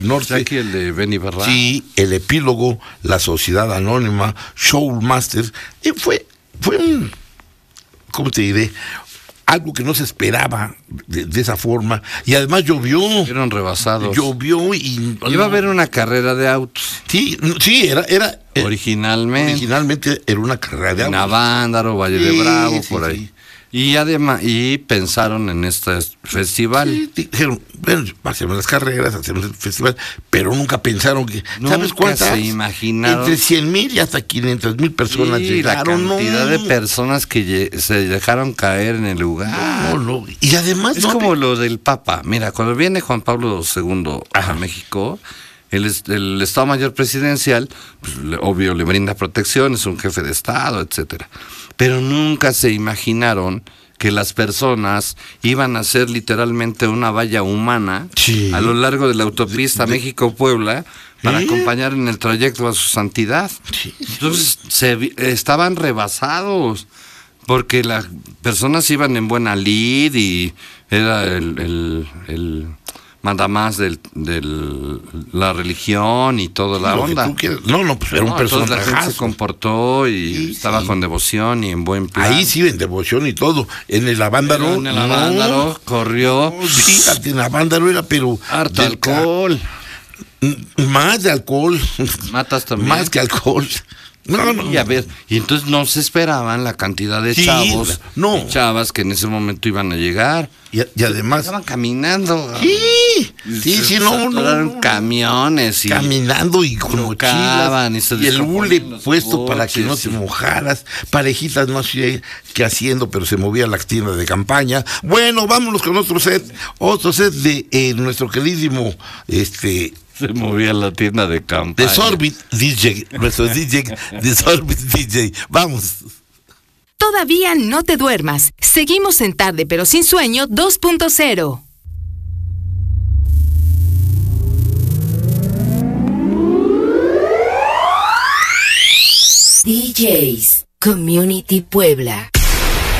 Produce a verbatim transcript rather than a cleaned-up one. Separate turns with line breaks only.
Norte.
Aquí el de Benny Barra.
Sí, el epílogo, la Sociedad Anónima, Showmasters. Y fue, fue un, ¿cómo te diré? Algo que no se esperaba de, de esa forma. Y además llovió.
Fueron rebasados.
Llovió y...
Iba a haber una carrera de autos.
Sí, sí, era... era
originalmente.
Originalmente era una carrera de
autos. En
autos.
Avándaro, Valle sí, de Bravo,
sí,
por ahí.
Sí.
Y además, y pensaron en este festival.
Sí, dijeron, bueno, hacemos las carreras, hacemos el festival, pero nunca pensaron que,
nunca
¿sabes cuántas?
Se imaginaron.
Entre cien mil y hasta quinientas mil personas
sí,
llegaron.
La cantidad
no.
de personas que se dejaron caer en el lugar.
No, no, y además
es
no
como
te...
lo del Papa. Mira, cuando viene Juan Pablo segundo Ajá. a México, el, el Estado Mayor Presidencial, pues, obvio, le brinda protección, es un jefe de Estado, etcétera. Pero nunca se imaginaron que las personas iban a ser literalmente una valla humana
sí.
a lo largo de la autopista de, de, México-Puebla para ¿eh? acompañar en el trayecto a su santidad.
Sí.
Entonces se, estaban rebasados porque las personas iban en buena lid y era el... el, el manda más de del, la religión y toda la
Lo
onda.
No, no, pues era
no,
un personaje.
La gente se comportó y sí, estaba sí. con devoción y en buen plan.
Ahí sí, en devoción y todo. En el Avándaro.
En el Avándaro
no,
corrió.
No, sí, en el Avándaro era, pero.
Harto alcohol.
Ca... Más de alcohol.
Matas también.
Más que alcohol. No, no.
Y a ver, y entonces no se esperaban la cantidad de sí, chavos
no.
y chavas que en ese momento iban a llegar.
Y, y además...
Estaban caminando.
Sí, sí, sí, no, no,
no. camiones. Y
caminando y con mochilas.
Y, se
y el hule puesto
coches,
para que no
sí.
te mojaras. Parejitas no sé qué haciendo, pero se movía la tienda de campaña. Bueno, vámonos con otro set. Otro set de eh, nuestro queridísimo... este
Se movía la tienda de campaña.
De Sorbit D J, nuestro D J de Sorbit D J. Vamos.
Todavía no te duermas. Seguimos en Tarde pero sin sueño dos punto cero.
D Js Community Puebla.